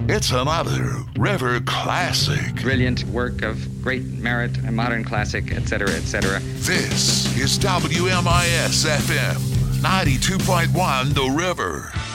It's another River classic. Brilliant work of great merit, a modern classic, etc., etc. This is WMIS FM 92.1 The River.